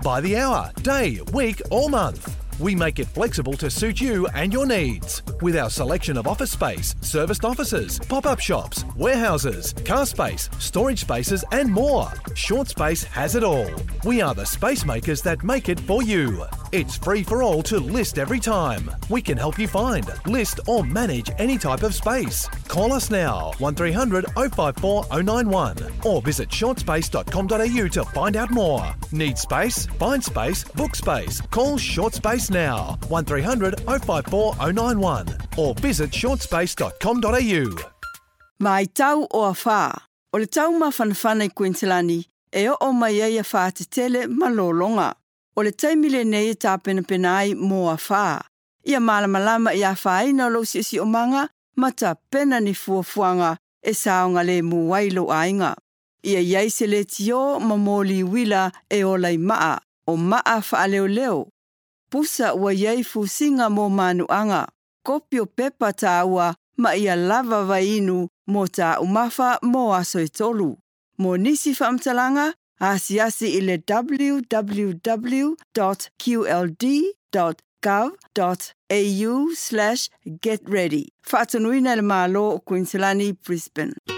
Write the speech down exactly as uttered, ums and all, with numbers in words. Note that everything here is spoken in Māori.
by the hour, day, week or month. We make it flexible to suit you and your needs. With our selection of office space, serviced offices, pop-up shops, warehouses, car space, storage spaces and more, Short Space has it all. We are the space makers that make it for you. It's free for all to list every time. We can help you find, list or manage any type of space. Call us now, one three hundred oh five four oh nine one or visit short space dot com dot a u to find out more. Need space? Find space, book space. Call Short Space now, one three hundred oh five four oh nine one or visit short space dot com dot a u. Mai tau o a whā. O le tau mawhanawhana i Queenslandi, e o o mai ai a whā te tele malolonga. O le taimile nei e tāpena penai mō a whā. Ia malamalama i a whāina lo si si o manga, ma ta pena ni fuafuanga e saonga le muwailo ainga. Ia iai se le tio ma mōli wila e o lai maa, o maa wha leo leo. Pusa ua iai fusinga mō manuanga, kopio pepa tā ua ma ia lava vainu mō tā umafa mō aso e tolu. Mō nisi whaamtalanga, asi asi i le w w w dot q l d dot gov dot a u slash get ready. Whaatanuina le malo o Queenslandi, Brisbane.